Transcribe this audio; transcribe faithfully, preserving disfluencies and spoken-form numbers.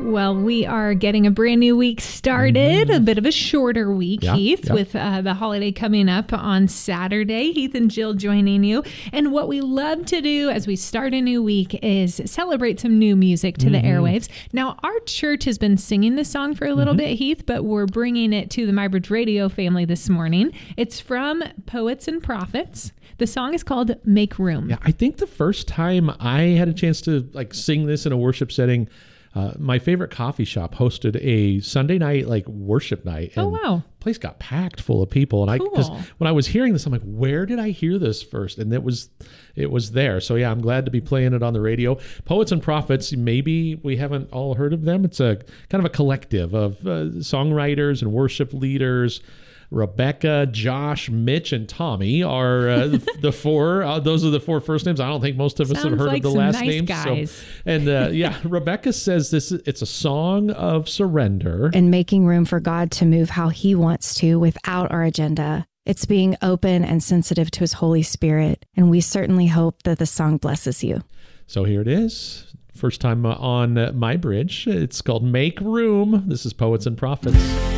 Well, we are getting a brand new week started, mm-hmm. a bit of a shorter week, yeah, Heath, yeah. with uh, the holiday coming up on Saturday. Heath and Jill joining you. And what we love to do as we start a new week is celebrate some new music to mm-hmm. the airwaves. Now, our church has been singing this song for a little mm-hmm. bit, Heath, but we're bringing it to the MyBridge Radio family this morning. It's from Poets and Prophets. The song is called Make Room. Yeah, I think the first time I had a chance to like sing this in a worship setting, Uh, my favorite coffee shop hosted a Sunday night like worship night. And oh, wow. The place got packed full of people. And cool. I, because when I was hearing this, I'm like, where did I hear this first? And it was, it was there. So yeah, I'm glad to be playing it on the radio. Poets and Prophets, maybe we haven't all heard of them. It's a kind of a collective of uh, songwriters and worship leaders. Rebecca, Josh, Mitch, and Tommy are uh, the, the four. Uh, those are the four first names. I don't think most of us Sounds have heard like of the last nice names. Guys. So, and uh, yeah, Rebecca says this. It's a song of surrender and making room for God to move how He wants to without our agenda. It's being open and sensitive to His Holy Spirit, and we certainly hope that the song blesses you. So here it is. First time on MyBridge. It's called Make Room. This is Poets and Prophets.